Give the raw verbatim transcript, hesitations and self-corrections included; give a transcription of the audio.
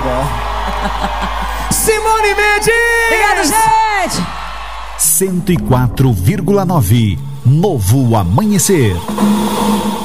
Simone Mendes! Obrigado, gente! cento e quatro vírgula nove Novo Amanhecer.